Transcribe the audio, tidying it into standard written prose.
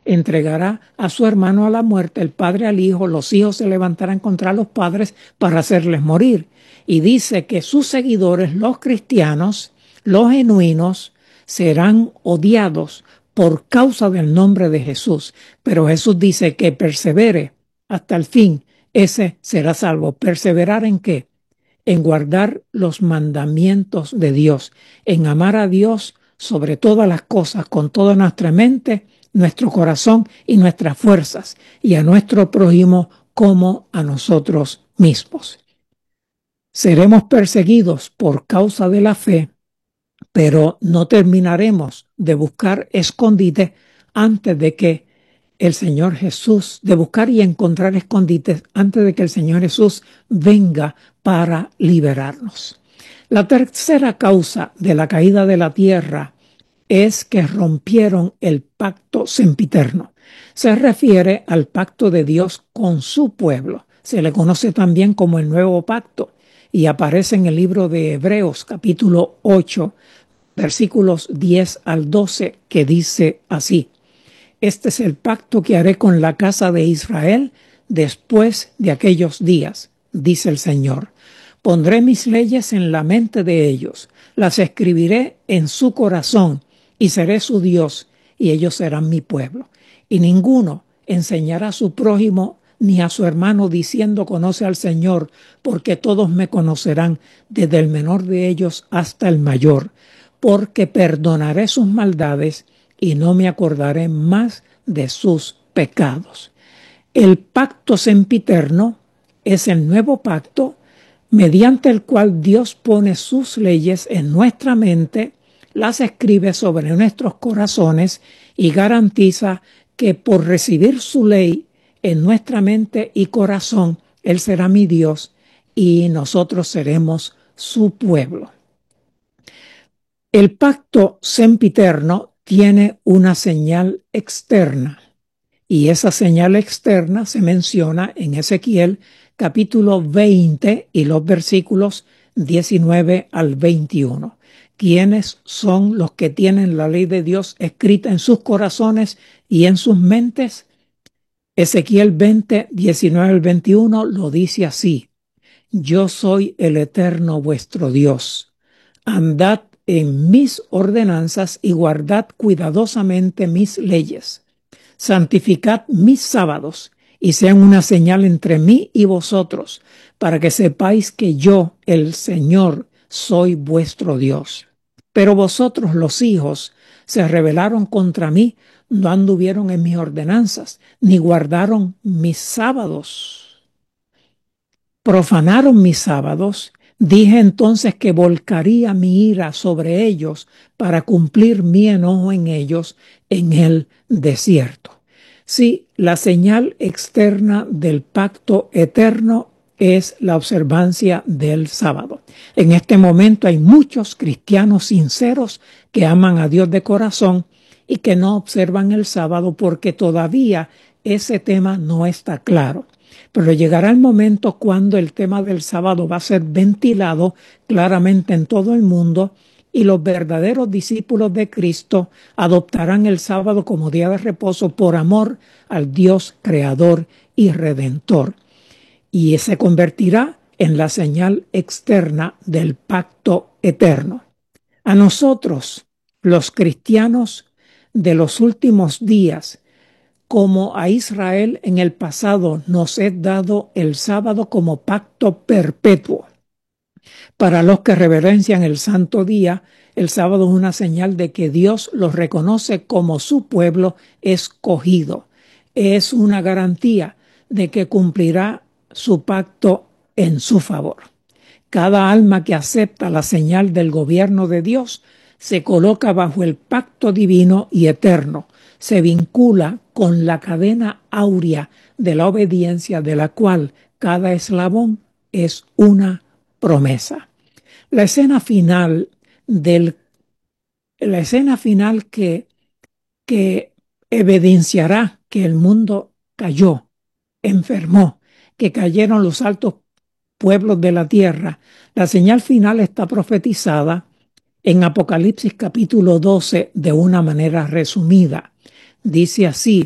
entregará a su hermano a la muerte, el padre al hijo, los hijos se levantarán contra los padres para hacerles morir. Y dice que sus seguidores, los cristianos, los genuinos, serán odiados por causa del nombre de Jesús. Pero Jesús dice que persevere hasta el fin, ese será salvo. ¿Perseverar en qué? En guardar los mandamientos de Dios, en amar a Dios sobre todas las cosas, con toda nuestra mente, nuestro corazón y nuestras fuerzas, y a nuestro prójimo como a nosotros mismos. Seremos perseguidos por causa de la fe, pero no terminaremos de buscar escondite antes de que el Señor Jesús, de buscar y encontrar escondites antes de que el Señor Jesús venga para liberarnos. La tercera causa de la caída de la tierra es que rompieron el pacto sempiterno. Se refiere al pacto de Dios con su pueblo. Se le conoce también como el Nuevo Pacto y aparece en el libro de Hebreos capítulo 8, versículos 10 al 12, que dice así: Este es el pacto que haré con la casa de Israel después de aquellos días, dice el Señor. Pondré mis leyes en la mente de ellos, las escribiré en su corazón y seré su Dios y ellos serán mi pueblo. Y ninguno enseñará a su prójimo ni a su hermano diciendo conoce al Señor, porque todos me conocerán, desde el menor de ellos hasta el mayor, porque perdonaré sus maldades y no me acordaré más de sus pecados. El pacto sempiterno es el nuevo pacto mediante el cual Dios pone sus leyes en nuestra mente, las escribe sobre nuestros corazones y garantiza que por recibir su ley en nuestra mente y corazón, Él será mi Dios y nosotros seremos su pueblo. El pacto sempiterno tiene una señal externa y esa señal externa se menciona en Ezequiel capítulo 20 y los versículos 19 al 21. ¿Quiénes son los que tienen la ley de Dios escrita en sus corazones y en sus mentes? Ezequiel 20, 19 al 21 lo dice así: Yo soy el eterno vuestro Dios. Andad en mis ordenanzas y guardad cuidadosamente mis leyes. Santificad mis sábados y sean una señal entre mí y vosotros, para que sepáis que yo, el Señor, soy vuestro Dios. Pero vosotros, los hijos, se rebelaron contra mí, no anduvieron en mis ordenanzas, ni guardaron mis sábados. Profanaron mis sábados. Dije entonces que volcaría mi ira sobre ellos para cumplir mi enojo en ellos en el desierto. Sí, la señal externa del pacto eterno es la observancia del sábado. En este momento hay muchos cristianos sinceros que aman a Dios de corazón y que no observan el sábado porque todavía ese tema no está claro. Pero llegará el momento cuando el tema del sábado va a ser ventilado claramente en todo el mundo y los verdaderos discípulos de Cristo adoptarán el sábado como día de reposo por amor al Dios creador y redentor. Y se convertirá en la señal externa del pacto eterno. A nosotros, los cristianos de los últimos días, como a Israel en el pasado, nos es dado el sábado como pacto perpetuo. Para los que reverencian el santo día, el sábado es una señal de que Dios los reconoce como su pueblo escogido. Es una garantía de que cumplirá su pacto en su favor. Cada alma que acepta la señal del gobierno de Dios se coloca bajo el pacto divino y eterno. Se vincula con la cadena áurea de la obediencia, de la cual cada eslabón es una promesa. La escena final que evidenciará que el mundo cayó, enfermó, que cayeron los altos pueblos de la tierra. La señal final está profetizada en Apocalipsis capítulo 12 de una manera resumida. Dice así: